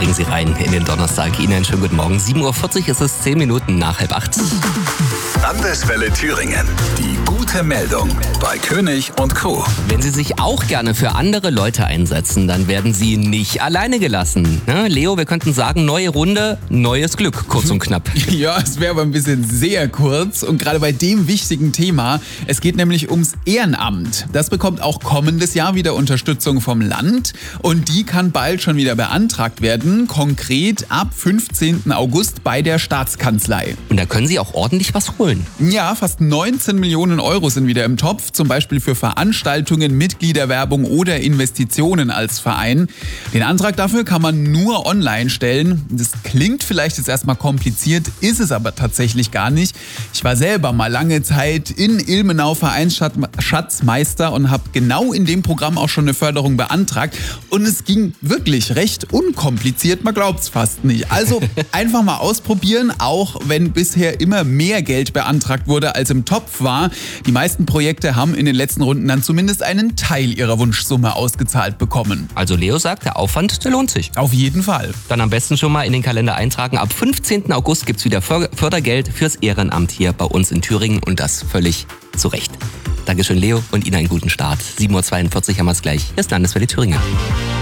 bringen Sie rein in den Donnerstag. Ihnen einen schönen guten Morgen. 7.40 Uhr ist es, 10 Minuten nach 7:30. Landeswelle Thüringen. Die gute Meldung bei König und Co. Wenn Sie sich auch gerne für andere Leute einsetzen, dann werden Sie nicht alleine gelassen. Ne? Leo, wir könnten sagen, neue Runde, neues Glück, kurz und knapp. Ja, es wäre aber ein bisschen sehr kurz und gerade bei dem wichtigen Thema. Es geht nämlich ums Ehrenamt. Das bekommt auch kommendes Jahr wieder Unterstützung vom Land und die kann bald schon wieder beantragt werden, konkret ab 15. August bei der Staatskanzlei. Und da können Sie auch ordentlich was holen. Ja, fast 19 Millionen Euro sind wieder im Topf, zum Beispiel für Veranstaltungen, Mitgliederwerbung oder Investitionen als Verein. Den Antrag dafür kann man nur online stellen. Das klingt vielleicht jetzt erstmal kompliziert, ist es aber tatsächlich gar nicht. Ich war selber mal lange Zeit in Ilmenau Vereinsschatzmeister und habe genau in dem Programm auch schon eine Förderung beantragt. Und es ging wirklich recht unkompliziert, man glaubt es fast nicht. Also einfach mal ausprobieren, auch wenn bisher immer mehr Geld beantragt wurde, als im Topf war. Die meisten Projekte haben in den letzten Runden dann zumindest einen Teil ihrer Wunschsumme ausgezahlt bekommen. Also Leo sagt, der Aufwand, der lohnt sich. Auf jeden Fall. Dann am besten schon mal in den Kalender eintragen. Ab 15. August gibt's wieder Fördergeld fürs Ehrenamt hier bei uns in Thüringen und das völlig zu Recht. Dankeschön, Leo, und Ihnen einen guten Start. 7.42 Uhr haben wir es gleich. Hier ist Landeswelle Thüringen.